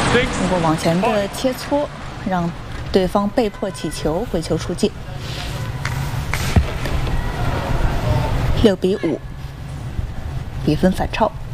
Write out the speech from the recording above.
通过往前的切磋，让对方被迫起球，回球出界。6比5，比分反超。